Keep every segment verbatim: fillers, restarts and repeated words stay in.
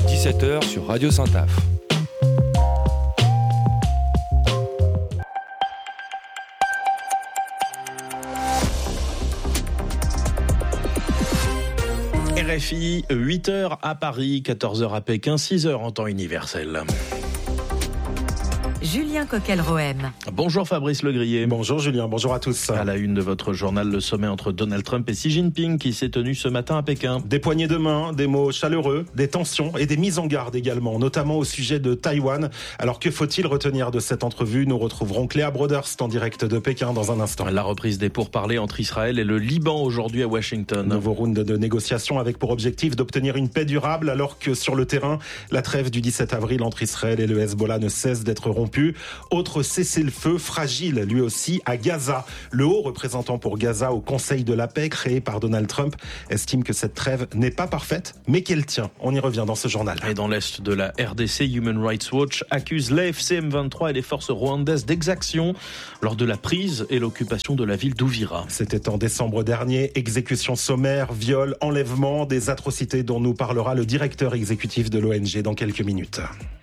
dix-sept heures sur Radio Saint-Af. R F I, huit heures à Paris, quatorze heures à Pékin, six heures en temps universel. Julien Coquel-Rohem. Bonjour Fabrice Legrier. Bonjour Julien, bonjour à tous. À la une de votre journal, le sommet entre Donald Trump et Xi Jinping qui s'est tenu ce matin à Pékin. Des poignées de main, des mots chaleureux, des tensions et des mises en garde également, notamment au sujet de Taïwan. Alors que faut-il retenir de cette entrevue ? Nous retrouverons Cléa Broderst en direct de Pékin dans un instant. La reprise des pourparlers entre Israël et le Liban aujourd'hui à Washington. Nouveau round de négociations avec pour objectif d'obtenir une paix durable alors que sur le terrain, la trêve du dix-sept avril entre Israël et le Hezbollah ne cesse d'être rompue. Autre cessez-le-feu fragile, lui aussi, à Gaza. Le haut représentant pour Gaza au Conseil de la paix, créé par Donald Trump, estime que cette trêve n'est pas parfaite, mais qu'elle tient. On y revient dans ce journal. Et dans l'est de la R D C, Human Rights Watch accuse l'A F C M vingt-trois et les forces rwandaises d'exaction lors de la prise et l'occupation de la ville d'Uvira. C'était en décembre dernier. Exécution sommaire, viol, enlèvement, des atrocités dont nous parlera le directeur exécutif de l'O N G dans quelques minutes.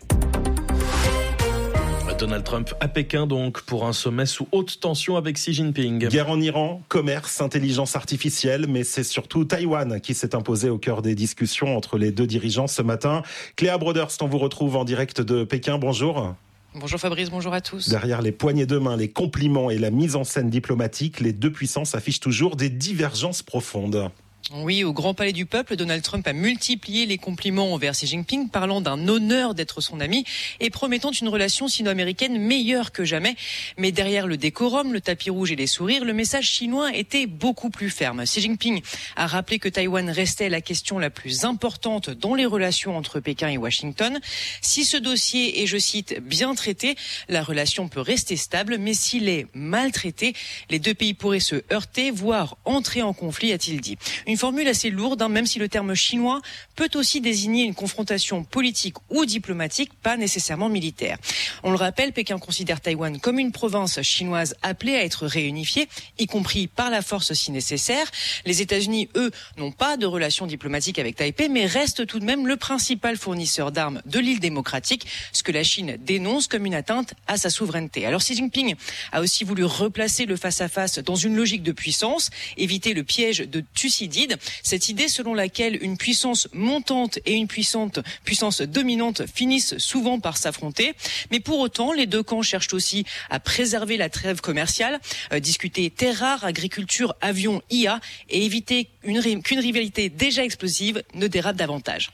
Donald Trump à Pékin donc pour un sommet sous haute tension avec Xi Jinping. Guerre en Iran, commerce, intelligence artificielle, mais c'est surtout Taïwan qui s'est imposé au cœur des discussions entre les deux dirigeants ce matin. Cléa Broderst, on vous retrouve en direct de Pékin. Bonjour. Bonjour Fabrice, bonjour à tous. Derrière les poignées de main, les compliments et la mise en scène diplomatique, les deux puissances affichent toujours des divergences profondes. Oui, au Grand Palais du Peuple, Donald Trump a multiplié les compliments envers Xi Jinping, parlant d'un honneur d'être son ami et promettant une relation sino-américaine meilleure que jamais. Mais derrière le décorum, le tapis rouge et les sourires, le message chinois était beaucoup plus ferme. Xi Jinping a rappelé que Taïwan restait la question la plus importante dans les relations entre Pékin et Washington. Si ce dossier est, je cite, bien traité, la relation peut rester stable, mais s'il est maltraité, les deux pays pourraient se heurter, voire entrer en conflit, a-t-il dit. Une formule assez lourde, hein, même si le terme chinois peut aussi désigner une confrontation politique ou diplomatique, pas nécessairement militaire. On le rappelle, Pékin considère Taïwan comme une province chinoise appelée à être réunifiée, y compris par la force si nécessaire. Les États-Unis, eux, n'ont pas de relations diplomatiques avec Taipei, mais restent tout de même le principal fournisseur d'armes de l'île démocratique, ce que la Chine dénonce comme une atteinte à sa souveraineté. Alors Xi Jinping a aussi voulu replacer le face-à-face dans une logique de puissance, éviter le piège de Thucydide. Cette idée selon laquelle une puissance montante et une puissante, puissance dominante finissent souvent par s'affronter. Mais pour autant, les deux camps cherchent aussi à préserver la trêve commerciale, euh, discuter terres rares, agriculture, avions, I A et éviter une, qu'une rivalité déjà explosive ne dérape davantage.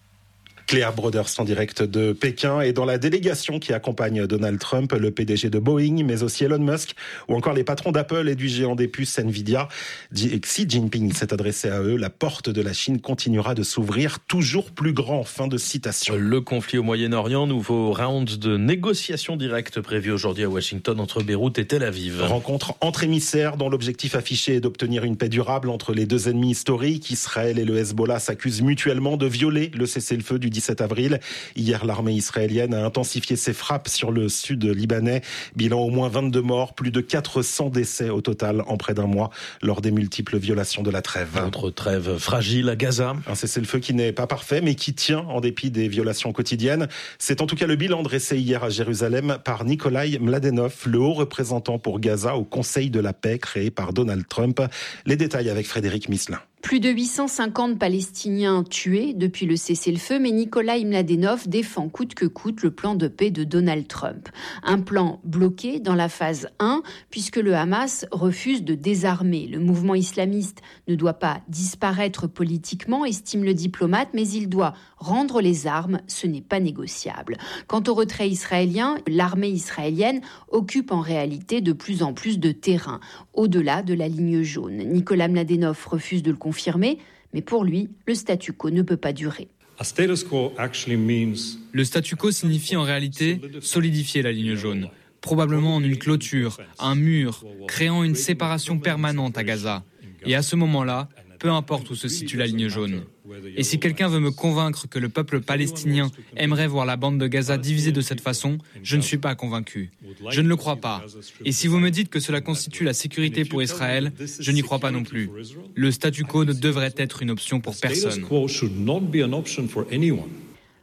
Cléa Broderst en direct de Pékin et dans la délégation qui accompagne Donald Trump, le P D G de Boeing, mais aussi Elon Musk ou encore les patrons d'Apple et du géant des puces Nvidia. Xi Jinping s'est adressé à eux. La porte de la Chine continuera de s'ouvrir toujours plus grand. Fin de citation. Le conflit au Moyen-Orient, nouveau round de négociations directes prévu aujourd'hui à Washington entre Beyrouth et Tel Aviv. Rencontre entre émissaires dont l'objectif affiché est d'obtenir une paix durable entre les deux ennemis historiques. Israël et le Hezbollah s'accusent mutuellement de violer le cessez-le-feu du dix-sept avril. Hier, l'armée israélienne a intensifié ses frappes sur le sud libanais. Bilan au moins vingt-deux morts, plus de quatre cents décès au total en près d'un mois lors des multiples violations de la trêve. Autre trêve fragile à Gaza. Un cessez-le-feu qui n'est pas parfait mais qui tient en dépit des violations quotidiennes. C'est en tout cas le bilan dressé hier à Jérusalem par Nikolai Mladenov, le haut représentant pour Gaza au Conseil de la paix créé par Donald Trump. Les détails avec Frédéric Misselin. Plus de huit cent cinquante Palestiniens tués depuis le cessez-le-feu, mais Nikolai Mladenov défend coûte que coûte le plan de paix de Donald Trump. Un plan bloqué dans la phase un, puisque le Hamas refuse de désarmer. Le mouvement islamiste ne doit pas disparaître politiquement, estime le diplomate, mais il doit rendre les armes, ce n'est pas négociable. Quant au retrait israélien, l'armée israélienne occupe en réalité de plus en plus de terrain, au-delà de la ligne jaune. Nikolai Mladenov refuse de le confirmer, mais pour lui, le statu quo ne peut pas durer. Le statu quo signifie en réalité solidifier la ligne jaune, probablement en une clôture, un mur, créant une séparation permanente à Gaza. Et à ce moment-là, peu importe où se situe la ligne jaune. Et si quelqu'un veut me convaincre que le peuple palestinien aimerait voir la bande de Gaza divisée de cette façon, je ne suis pas convaincu. Je ne le crois pas. Et si vous me dites que cela constitue la sécurité pour Israël, je n'y crois pas non plus. Le statu quo ne devrait être une option pour personne.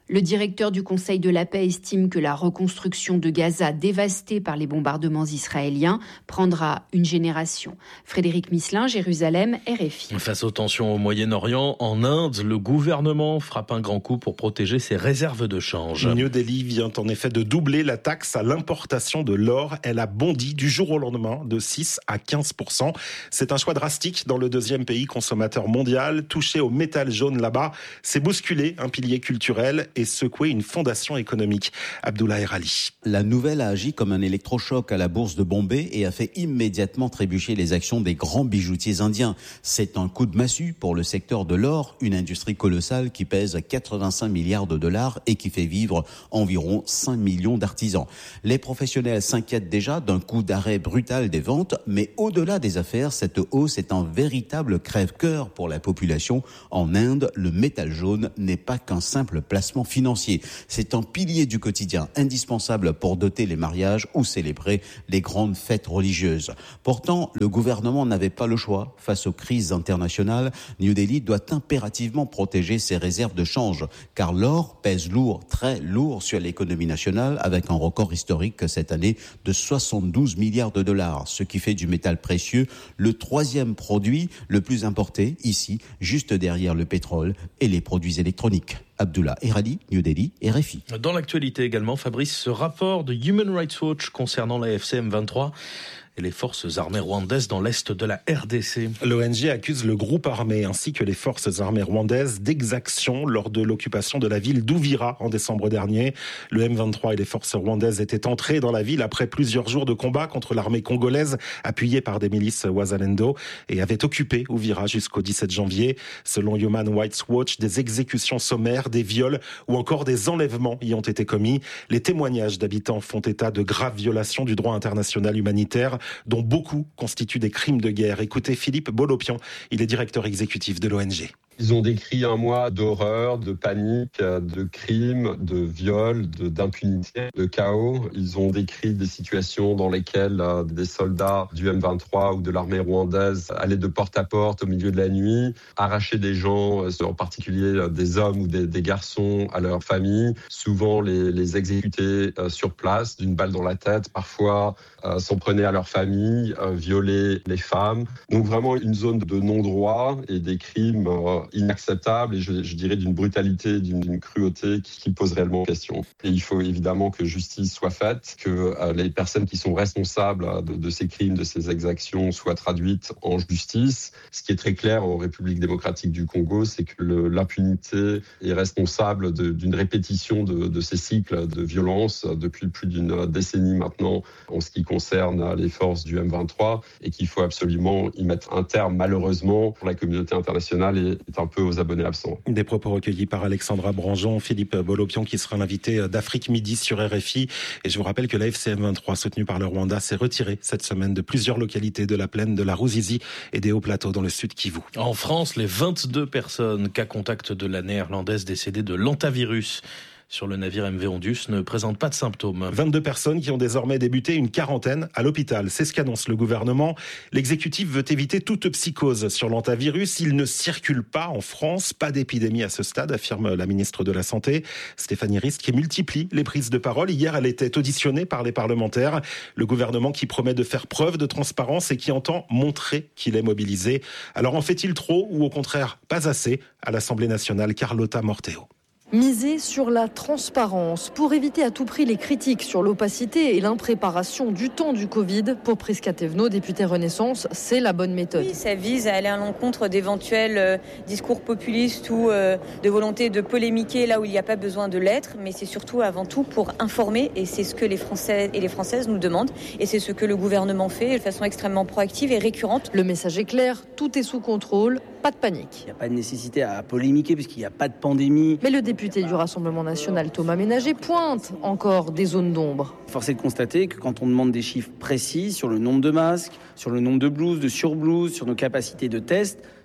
Le directeur du Conseil de la paix estime que la reconstruction de Gaza, dévastée par les bombardements israéliens, prendra une génération. Frédéric Misselin, Jérusalem, R F I. Face aux tensions au Moyen-Orient, en Inde, le gouvernement frappe un grand coup pour protéger ses réserves de change. New Delhi vient en effet de doubler la taxe à l'importation de l'or. Elle a bondi du jour au lendemain de six à quinze pour cent. C'est un choix drastique dans le deuxième pays consommateur mondial. Touché au métal jaune là-bas, c'est bousculer un pilier culturel et secouer une fondation économique. Abdullah Erali. La nouvelle a agi comme un électrochoc à la bourse de Bombay et a fait immédiatement trébucher les actions des grands bijoutiers indiens. C'est un coup de massue pour le secteur de l'or, une industrie colossale qui pèse quatre-vingt-cinq milliards de dollars et qui fait vivre environ cinq millions d'artisans. Les professionnels s'inquiètent déjà d'un coup d'arrêt brutal des ventes, mais au-delà des affaires, cette hausse est un véritable crève-cœur pour la population. En Inde, le métal jaune n'est pas qu'un simple placement financier. C'est un pilier du quotidien indispensable pour doter les mariages ou célébrer les grandes fêtes religieuses. Pourtant, le gouvernement n'avait pas le choix. Face aux crises internationales, New Delhi doit impérativement protéger ses réserves de change, car l'or pèse lourd, très lourd sur l'économie nationale, avec un record historique cette année de soixante-douze milliards de dollars, ce qui fait du métal précieux le troisième produit le plus importé ici, juste derrière le pétrole et les produits électroniques. Abdullah Erali, New Delhi, R F I. Dans l'actualité également, Fabrice, ce rapport de Human Rights Watch concernant la F C M vingt-trois et les forces armées rwandaises dans l'est de la R D C. L'O N G accuse le groupe armé ainsi que les forces armées rwandaises d'exactions lors de l'occupation de la ville d'Uvira en décembre dernier. Le M vingt-trois et les forces rwandaises étaient entrés dans la ville après plusieurs jours de combat contre l'armée congolaise appuyée par des milices Wazalendo et avaient occupé Uvira jusqu'au dix-sept janvier. Selon Human Rights Watch, des exécutions sommaires, des viols ou encore des enlèvements y ont été commis. Les témoignages d'habitants font état de graves violations du droit international humanitaire, dont beaucoup constituent des crimes de guerre. Écoutez Philippe Bolopian, il est directeur exécutif de l'O N G. Ils ont décrit un mois d'horreur, de panique, de crimes, de viols, de, d'impunité, de chaos. Ils ont décrit des situations dans lesquelles euh, des soldats du M vingt-trois ou de l'armée rwandaise allaient de porte à porte au milieu de la nuit, arracher des gens, euh, en particulier euh, des hommes ou des, des garçons à leur famille, souvent les, les exécuter euh, sur place d'une balle dans la tête, parfois euh, s'en prenaient à leur famille, euh, violer les femmes. Donc vraiment une zone de non-droit et des crimes euh, inacceptable et je, je dirais d'une brutalité, d'une, d'une cruauté qui, qui pose réellement question. Et il faut évidemment que justice soit faite, que euh, les personnes qui sont responsables de, de ces crimes, de ces exactions soient traduites en justice. Ce qui est très clair en République démocratique du Congo, c'est que le, l'impunité est responsable de, d'une répétition de, de ces cycles de violence depuis plus d'une décennie maintenant en ce qui concerne les forces du M vingt-trois et qu'il faut absolument y mettre un terme. Malheureusement, pour la communauté internationale et est un peu aux abonnés absents. Des propos recueillis par Alexandra Branjon, Philippe Bolopian qui sera l'invité d'Afrique Midi sur R F I. Et je vous rappelle que la F C M vingt-trois soutenue par le Rwanda s'est retirée cette semaine de plusieurs localités de la plaine de la Ruzizi et des hauts plateaux dans le sud Kivu. En France, les vingt-deux personnes cas contact de la néerlandaise décédée de l'hantavirus sur le navire M V Ondus ne présentent pas de symptômes. vingt-deux personnes qui ont désormais débuté une quarantaine à l'hôpital. C'est ce qu'annonce le gouvernement. L'exécutif veut éviter toute psychose sur l'hantavirus. Il ne circule pas en France. Pas d'épidémie à ce stade, affirme la ministre de la Santé, Stéphanie Rist, qui multiplie les prises de parole. Hier, elle était auditionnée par les parlementaires. Le gouvernement qui promet de faire preuve de transparence et qui entend montrer qu'il est mobilisé. Alors en fait-il trop ou au contraire pas assez? À l'Assemblée nationale, Carlotta Morteo. Miser sur la transparence pour éviter à tout prix les critiques sur l'opacité et l'impréparation du temps du Covid. Pour Prisca Thévenot, députée Renaissance, c'est la bonne méthode. Oui, ça vise à aller à l'encontre d'éventuels euh, discours populistes ou euh, de volonté de polémiquer là où il n'y a pas besoin de l'être, mais c'est surtout avant tout pour informer et c'est ce que les Français et les Françaises nous demandent et c'est ce que le gouvernement fait de façon extrêmement proactive et récurrente. Le message est clair, tout est sous contrôle, pas de panique. Il n'y a pas de nécessité à polémiquer puisqu'il n'y a pas de pandémie. Mais le député Le député du Rassemblement national Thomas Ménager pointe encore des zones d'ombre. Force est de constater que quand on demande des chiffres précis sur le nombre de masques, sur le nombre de blouses, de surblouses, sur nos capacités de tests,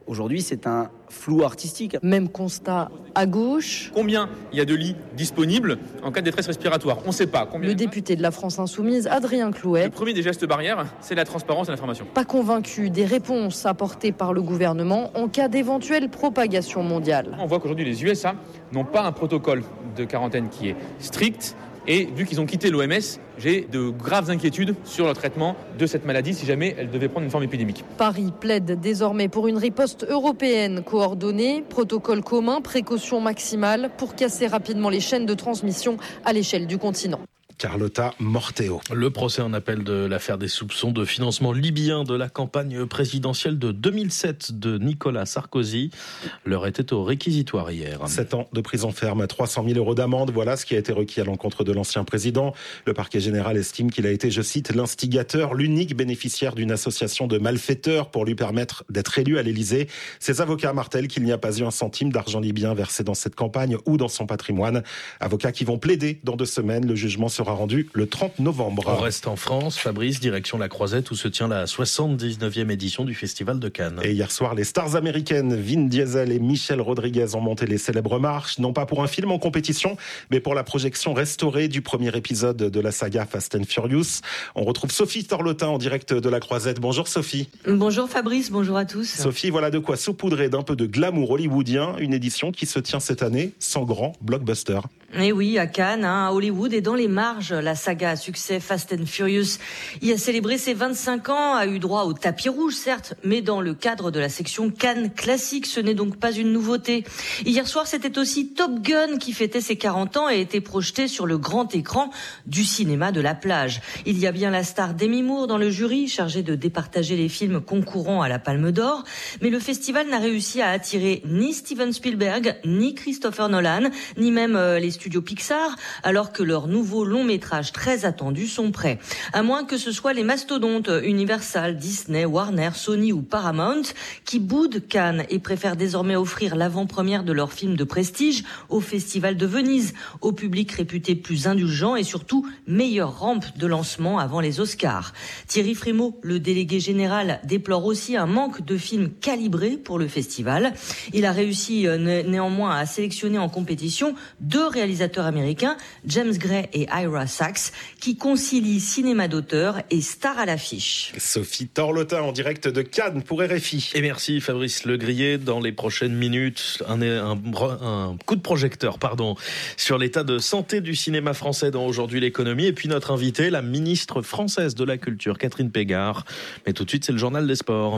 Aujourd'hui, c'est un flou artistique. Même constat à gauche. Combien il y a de lits disponibles en cas de détresse respiratoire ? On ne sait pas. Combien Le député de la France Insoumise, Adrien Clouet. Le premier des gestes barrières, c'est la transparence et l'information. Pas convaincu des réponses apportées par le gouvernement en cas d'éventuelle propagation mondiale. On voit qu'aujourd'hui, les U S A n'ont pas un protocole de quarantaine qui est strict. Et vu qu'ils ont quitté l'O M S, j'ai de graves inquiétudes sur le traitement de cette maladie si jamais elle devait prendre une forme épidémique. Paris plaide désormais pour une riposte européenne coordonnée, protocole commun, précaution maximale pour casser rapidement les chaînes de transmission à l'échelle du continent. Carlotta Morteo. Le procès en appel de l'affaire des soupçons de financement libyen de la campagne présidentielle de deux mille sept de Nicolas Sarkozy. L'heure était au réquisitoire hier. sept ans de prison ferme, trois cent mille euros d'amende. Voilà ce qui a été requis à l'encontre de l'ancien président. Le parquet général estime qu'il a été, je cite, l'instigateur, l'unique bénéficiaire d'une association de malfaiteurs pour lui permettre d'être élu à l'Élysée. Ses avocats martèlent qu'il n'y a pas eu un centime d'argent libyen versé dans cette campagne ou dans son patrimoine. Avocats qui vont plaider dans deux semaines. Le jugement sera rendu le trente novembre. On reste en France, Fabrice, direction la Croisette où se tient la soixante-dix-neuvième édition du Festival de Cannes. Et hier soir, les stars américaines Vin Diesel et Michelle Rodriguez ont monté les célèbres marches, non pas pour un film en compétition, mais pour la projection restaurée du premier épisode de la saga Fast and Furious. On retrouve Sophie Torlotin en direct de la Croisette. Bonjour Sophie. Bonjour Fabrice, bonjour à tous. Sophie, voilà de quoi saupoudrer d'un peu de glamour hollywoodien, une édition qui se tient cette année sans grand blockbuster. Et oui, à Cannes, hein, à Hollywood et dans les marges, la saga à succès Fast and Furious y a célébré ses vingt-cinq ans, a eu droit au tapis rouge certes, mais dans le cadre de la section Cannes classique, ce n'est donc pas une nouveauté. Hier soir, c'était aussi Top Gun qui fêtait ses quarante ans et était projeté sur le grand écran du cinéma de la plage. Il y a bien la star Demi Moore dans le jury, chargée de départager les films concourant à la Palme d'Or, mais le festival n'a réussi à attirer ni Steven Spielberg, ni Christopher Nolan, ni même euh, les studios Pixar, alors que leurs nouveaux longs métrages très attendus sont prêts. À moins que ce soit les mastodontes Universal, Disney, Warner, Sony ou Paramount qui boudent Cannes et préfèrent désormais offrir l'avant-première de leurs films de prestige au Festival de Venise, au public réputé plus indulgent et surtout meilleure rampe de lancement avant les Oscars. Thierry Frémaux, le délégué général, déplore aussi un manque de films calibrés pour le festival. Il a réussi né- néanmoins à sélectionner en compétition deux réalisateurs américains, James Gray et Ira Sachs, qui concilient cinéma d'auteur et star à l'affiche. Sophie Torlotin en direct de Cannes pour R F I. Et merci Fabrice Legrier. Dans les prochaines minutes, un, un, un coup de projecteur pardon, sur l'état de santé du cinéma français dans Aujourd'hui l'économie. Et puis notre invitée, la ministre française de la Culture, Catherine Pégard. Mais tout de suite, c'est le journal des sports.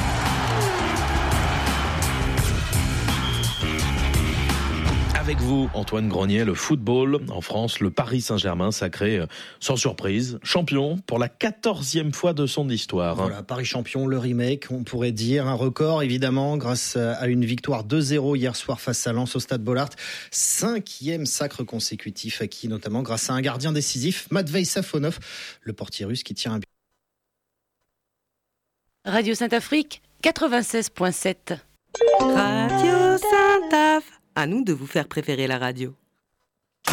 Avec vous, Antoine Grenier, le football en France, le Paris Saint-Germain sacré, sans surprise, champion pour la quatorzième fois de son histoire. Voilà, Paris champion, le remake, on pourrait dire un record évidemment grâce à une victoire deux zéro hier soir face à Lens au Stade Bollaert. Cinquième sacre consécutif acquis notamment grâce à un gardien décisif, Matvei Safonov, le portier russe qui tient un but. Radio Saint-Afrique, quatre-vingt-seize virgule sept. Radio Saint-Af. À nous de vous faire préférer la radio.